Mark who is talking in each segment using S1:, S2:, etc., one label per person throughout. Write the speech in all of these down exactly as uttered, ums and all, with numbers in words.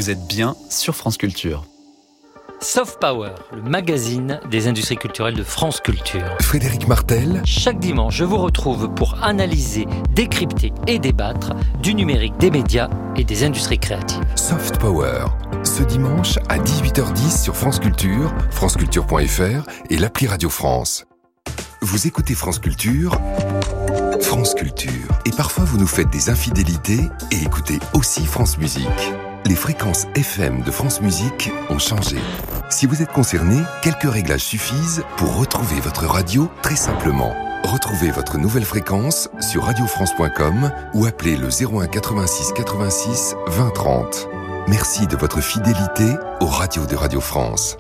S1: Vous êtes bien sur France Culture.
S2: Soft Power, le magazine des industries culturelles de France Culture.
S3: Frédéric Martel.
S2: Chaque dimanche, je vous retrouve pour analyser, décrypter et débattre du numérique, des médias et des industries créatives.
S3: Soft Power, ce dimanche à dix-huit heures dix sur France Culture, franceculture point f r et l'appli Radio France. Vous écoutez France Culture, France Culture. Et parfois vous nous faites des infidélités et écoutez aussi France Musique. Les fréquences F M de France Musique ont changé. Si vous êtes concerné, quelques réglages suffisent pour retrouver votre radio très simplement. Retrouvez votre nouvelle fréquence sur radio france point com ou appelez le zéro un quatre-vingt-six quatre-vingt-six vingt trente. Merci de votre fidélité aux radios de Radio France.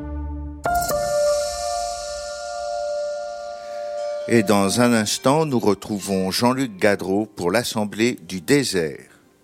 S4: Et dans un instant, nous retrouvons Jean-Luc Gadreau pour l'Assemblée du désert.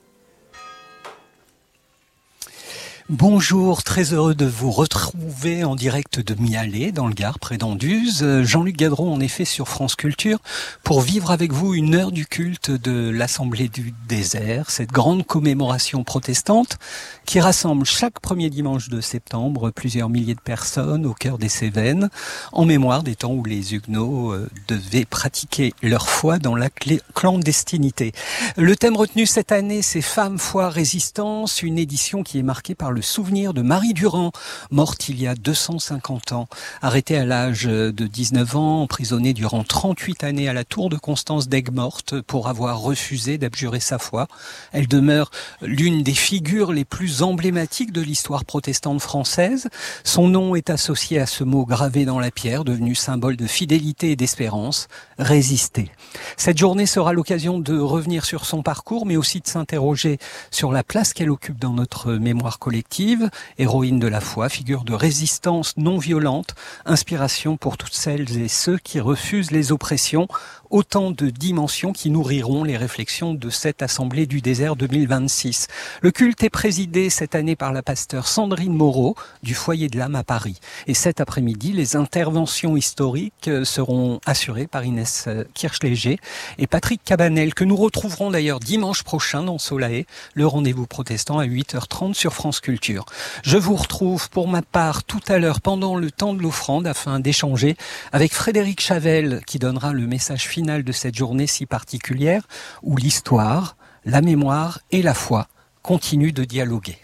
S5: Bonjour, très heureux de vous retrouver en direct de Mialet, dans le Gard, près d'Anduze. Jean-Luc Gadreau, en effet, sur France Culture, pour vivre avec vous une heure du culte de l'Assemblée du désert, cette grande commémoration protestante qui rassemble chaque premier dimanche de septembre plusieurs milliers de personnes au cœur des Cévennes, en mémoire des temps où les Huguenots devaient pratiquer leur foi dans la clandestinité. Le thème retenu cette année, c'est Femmes, foi, résistance, une édition qui est marquée par le souvenir de Marie Durand, morte il y a deux cent cinquante ans, arrêtée à l'âge de dix-neuf ans, emprisonnée durant trente-huit années à la tour de Constance d'Aigues-Mortes pour avoir refusé d'abjurer sa foi. Elle demeure l'une des figures les plus emblématiques de l'histoire protestante française. Son nom est associé à ce mot gravé dans la pierre, devenu symbole de fidélité et d'espérance, résister. Cette journée sera l'occasion de revenir sur son parcours, mais aussi de s'interroger sur la place qu'elle occupe dans notre mémoire collective. Héroïne de la foi, figure de résistance non violente, inspiration pour toutes celles et ceux qui refusent les oppressions, autant de dimensions qui nourriront les réflexions de cette Assemblée du désert deux mille vingt-six. Le culte est présidé cette année par la pasteure Sandrine Moreau du Foyer de l'Âme à Paris. Et cet après-midi, les interventions historiques seront assurées par Inès Kirchléger et Patrick Cabanel, que nous retrouverons d'ailleurs dimanche prochain dans Solae, le rendez-vous protestant à huit heures trente sur France Culture. Je vous retrouve pour ma part tout à l'heure pendant le temps de l'offrande afin d'échanger avec Frédéric Chavel qui donnera le message final de cette journée si particulière où l'histoire, la mémoire et la foi continuent de dialoguer.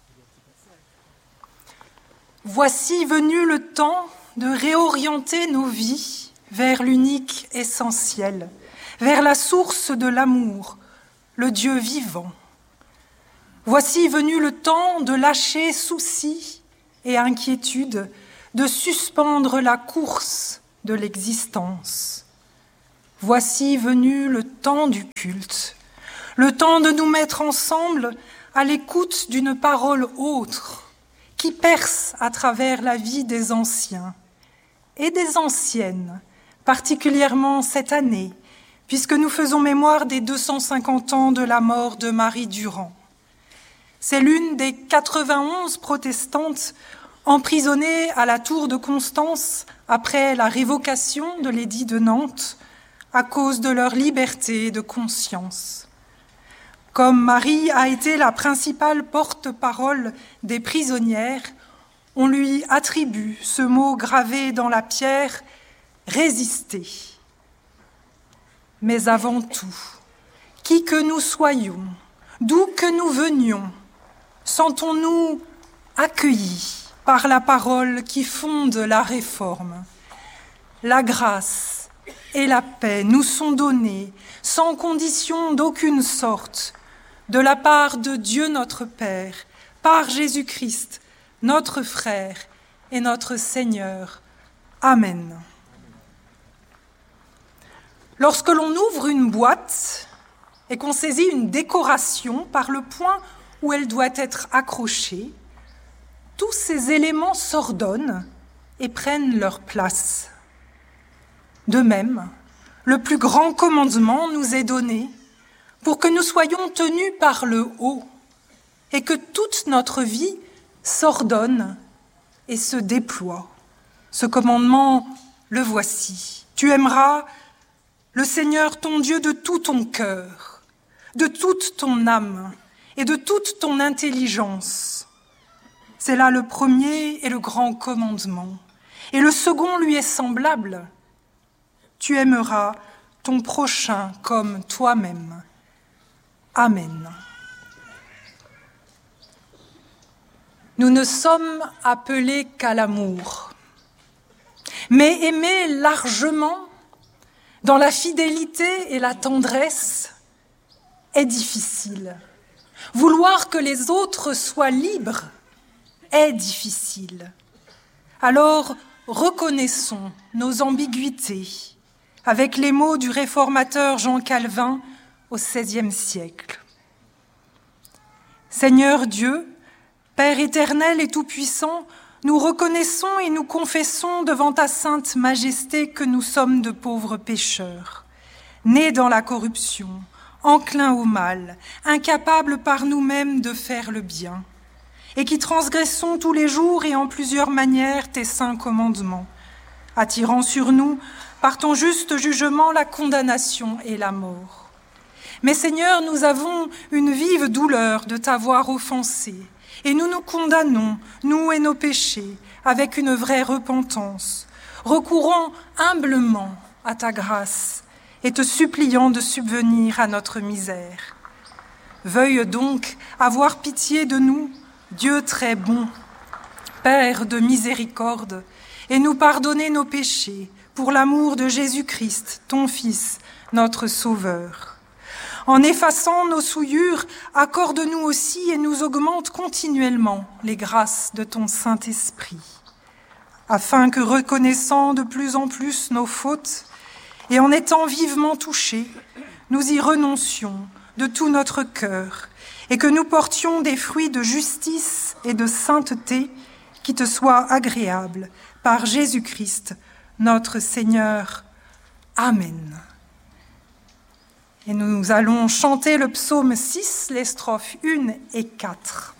S6: Voici venu le temps de réorienter nos vies vers l'unique essentiel, vers la source de l'amour, le Dieu vivant. Voici venu le temps de lâcher soucis et inquiétudes, de suspendre la course de l'existence. Voici venu le temps du culte, le temps de nous mettre ensemble à l'écoute d'une parole autre qui perce à travers la vie des anciens et des anciennes, particulièrement cette année, puisque nous faisons mémoire des deux cent cinquante ans de la mort de Marie Durand. C'est l'une des quatre-vingt-onze protestantes emprisonnées à la tour de Constance après la révocation de l'édit de Nantes à cause de leur liberté de conscience. Comme Marie a été la principale porte-parole des prisonnières, on lui attribue ce mot gravé dans la pierre, « résister ». Mais avant tout, qui que nous soyons, d'où que nous venions, sentons-nous accueillis par la parole qui fonde la réforme. La grâce et la paix nous sont données sans condition d'aucune sorte, de la part de Dieu notre Père, par Jésus-Christ, notre frère et notre Seigneur. Amen. Lorsque l'on ouvre une boîte et qu'on saisit une décoration par le point où elle doit être accrochée, tous ces éléments s'ordonnent et prennent leur place. De même, le plus grand commandement nous est donné pour que nous soyons tenus par le haut et que toute notre vie s'ordonne et se déploie. Ce commandement, le voici. Tu aimeras le Seigneur ton Dieu de tout ton cœur, de toute ton âme et de toute ton intelligence. C'est là le premier et le grand commandement. Et le second lui est semblable. Tu aimeras ton prochain comme toi-même. Amen. Nous ne sommes appelés qu'à l'amour. Mais aimer largement, dans la fidélité et la tendresse, est difficile. Vouloir que les autres soient libres est difficile. Alors, reconnaissons nos ambiguïtés avec les mots du réformateur Jean Calvin au seizième siècle. Seigneur Dieu, Père éternel et tout-puissant, nous reconnaissons et nous confessons devant ta sainte majesté que nous sommes de pauvres pécheurs, nés dans la corruption, enclins au mal, incapables par nous-mêmes de faire le bien, et qui transgressons tous les jours et en plusieurs manières tes saints commandements, attirant sur nous, par ton juste jugement, la condamnation et la mort. Mais Seigneur, nous avons une vive douleur de t'avoir offensé, et nous nous condamnons, nous et nos péchés, avec une vraie repentance, recourant humblement à ta grâce et te suppliant de subvenir à notre misère. Veuille donc avoir pitié de nous, Dieu très bon, Père de miséricorde, et nous pardonner nos péchés pour l'amour de Jésus-Christ, ton Fils, notre Sauveur. En effaçant nos souillures, accorde-nous aussi et nous augmente continuellement les grâces de ton Saint-Esprit, afin que, reconnaissant de plus en plus nos fautes et en étant vivement touchés, nous y renoncions de tout notre cœur et que nous portions des fruits de justice et de sainteté qui te soient agréables par Jésus-Christ, notre Seigneur. Amen. Et nous allons chanter le psaume six, les strophes un et quatre.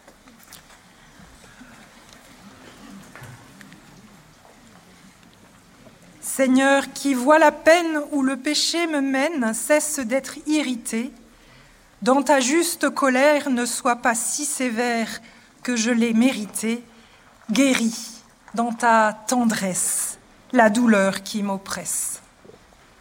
S6: Seigneur, qui vois la peine où le péché me mène, cesse d'être irrité. Dans ta juste colère, ne sois pas si sévère que je l'ai mérité. Guéris dans ta tendresse la douleur qui m'oppresse.